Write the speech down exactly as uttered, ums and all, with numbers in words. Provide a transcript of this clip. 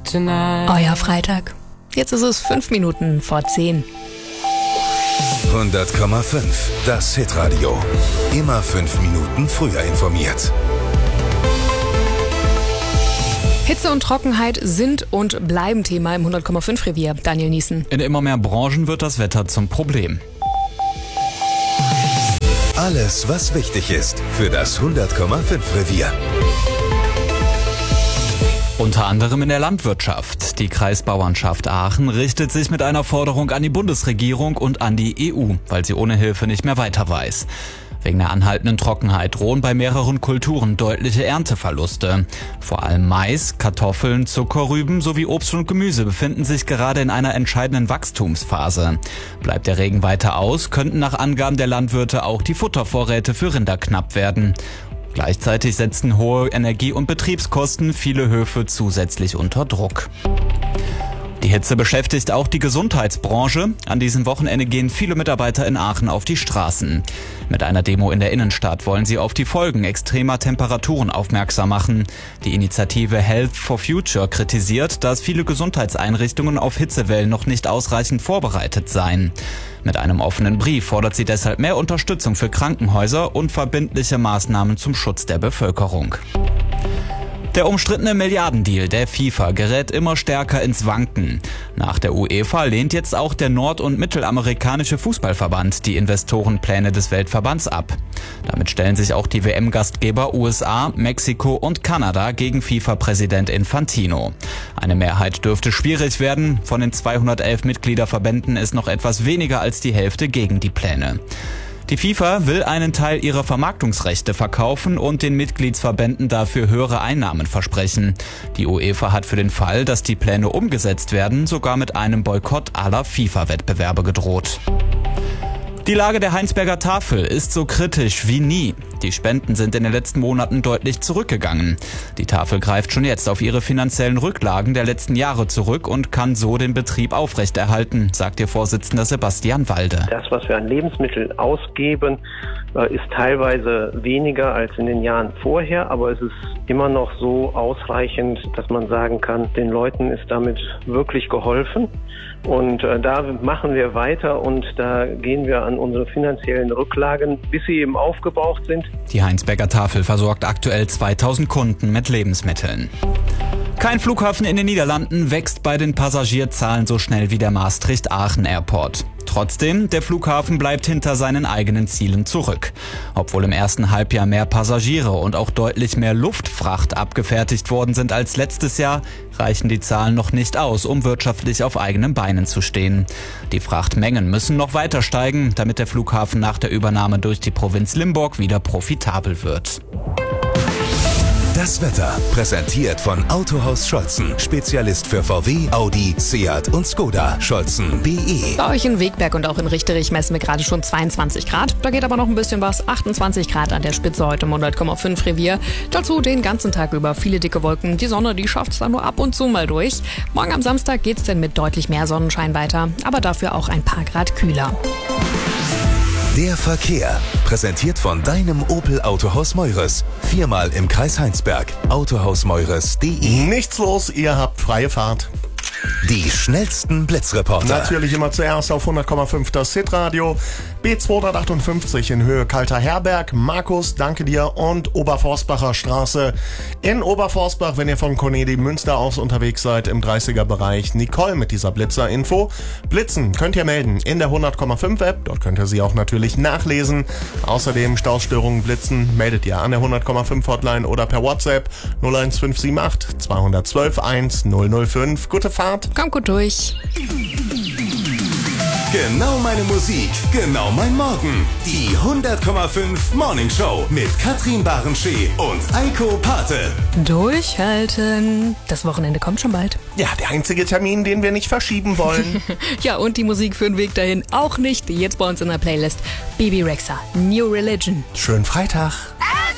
tonight. Euer Freitag. Jetzt ist es fünf Minuten vor zehn. hundert Komma fünf, das Hitradio. Immer fünf Minuten früher informiert. Hitze und Trockenheit sind und bleiben Thema im hundert Komma fünf Revier. Daniel Niesen. In immer mehr Branchen wird das Wetter zum Problem. Alles, was wichtig ist für das hundert Komma fünf Revier. Unter anderem in der Landwirtschaft. Die Kreisbauernschaft Aachen richtet sich mit einer Forderung an die Bundesregierung und an die E U, weil sie ohne Hilfe nicht mehr weiter weiß. Wegen der anhaltenden Trockenheit drohen bei mehreren Kulturen deutliche Ernteverluste. Vor allem Mais, Kartoffeln, Zuckerrüben sowie Obst und Gemüse befinden sich gerade in einer entscheidenden Wachstumsphase. Bleibt der Regen weiter aus, könnten nach Angaben der Landwirte auch die Futtervorräte für Rinder knapp werden. Gleichzeitig setzen hohe Energie- und Betriebskosten viele Höfe zusätzlich unter Druck. Die Hitze beschäftigt auch die Gesundheitsbranche. An diesem Wochenende gehen viele Mitarbeiter in Aachen auf die Straßen. Mit einer Demo in der Innenstadt wollen sie auf die Folgen extremer Temperaturen aufmerksam machen. Die Initiative Health for Future kritisiert, dass viele Gesundheitseinrichtungen auf Hitzewellen noch nicht ausreichend vorbereitet seien. Mit einem offenen Brief fordert sie deshalb mehr Unterstützung für Krankenhäuser und verbindliche Maßnahmen zum Schutz der Bevölkerung. Der umstrittene Milliardendeal der FIFA gerät immer stärker ins Wanken. Nach der UEFA lehnt jetzt auch der nord- und mittelamerikanische Fußballverband die Investorenpläne des Weltverbands ab. Damit stellen sich auch die W M-Gastgeber U S A, Mexiko und Kanada gegen FIFA-Präsident Infantino. Eine Mehrheit dürfte schwierig werden. Von den zweihundertelf Mitgliederverbänden ist noch etwas weniger als die Hälfte gegen die Pläne. Die FIFA will einen Teil ihrer Vermarktungsrechte verkaufen und den Mitgliedsverbänden dafür höhere Einnahmen versprechen. Die UEFA hat für den Fall, dass die Pläne umgesetzt werden, sogar mit einem Boykott aller FIFA-Wettbewerbe gedroht. Die Lage der Heinsberger Tafel ist so kritisch wie nie. Die Spenden sind in den letzten Monaten deutlich zurückgegangen. Die Tafel greift schon jetzt auf ihre finanziellen Rücklagen der letzten Jahre zurück und kann so den Betrieb aufrechterhalten, sagt ihr Vorsitzender Sebastian Walde. Das, was wir an Lebensmitteln ausgeben, ist teilweise weniger als in den Jahren vorher, aber es ist immer noch so ausreichend, dass man sagen kann, den Leuten ist damit wirklich geholfen. Und äh, da machen wir weiter und da gehen wir an unsere finanziellen Rücklagen, bis sie eben aufgebraucht sind. Die Heinsberger Tafel versorgt aktuell zweitausend Kunden mit Lebensmitteln. Kein Flughafen in den Niederlanden wächst bei den Passagierzahlen so schnell wie der Maastricht-Aachen Airport. Trotzdem, der Flughafen bleibt hinter seinen eigenen Zielen zurück. Obwohl im ersten Halbjahr mehr Passagiere und auch deutlich mehr Luftfracht abgefertigt worden sind als letztes Jahr, reichen die Zahlen noch nicht aus, um wirtschaftlich auf eigenen Beinen zu stehen. Die Frachtmengen müssen noch weiter steigen, damit der Flughafen nach der Übernahme durch die Provinz Limburg wieder profitabel wird. Das Wetter präsentiert von Autohaus Scholzen. Spezialist für V W, Audi, Seat und Skoda. Scholzen punkt de. Bei euch in Wegberg und auch in Richterich messen wir gerade schon zweiundzwanzig Grad. Da geht aber noch ein bisschen was. achtundzwanzig Grad an der Spitze heute im hundert Komma fünf Revier. Dazu den ganzen Tag über viele dicke Wolken. Die Sonne, die schafft es dann nur ab und zu mal durch. Morgen am Samstag geht's dann mit deutlich mehr Sonnenschein weiter. Aber dafür auch ein paar Grad kühler. Der Verkehr, präsentiert von deinem Opel Autohaus Meures. Viermal im Kreis Heinsberg. autohaus meures punkt de. Nichts los, ihr habt freie Fahrt. Die schnellsten Blitzreporter. Natürlich immer zuerst auf hundert Komma fünf das Hitradio. B zweihundertachtundfünfzig in Höhe Kalter Herberg. Markus, danke dir. Und Oberforstbacher Straße in Oberforstbach, wenn ihr von Corneli Münster aus unterwegs seid im dreißiger Bereich. Nicole mit dieser Blitzer-Info. Blitzen könnt ihr melden in der hundert Komma fünf App. Dort könnt ihr sie auch natürlich nachlesen. Außerdem Staustörungen blitzen meldet ihr an der hundert Komma fünf Hotline oder per WhatsApp null eins fünf sieben acht zweihundertzwölf eins null null fünf. Gute Fahrt. Kommt gut durch. Genau meine Musik, genau mein Morgen. Die hundert Komma fünf Morning Show mit Katrin Barenschee und Eiko Pate. Durchhalten. Das Wochenende kommt schon bald. Ja, der einzige Termin, den wir nicht verschieben wollen. Ja, und die Musik für den Weg dahin auch nicht. Jetzt bei uns in der Playlist Bebe Rexha, New Religion. Schönen Freitag. I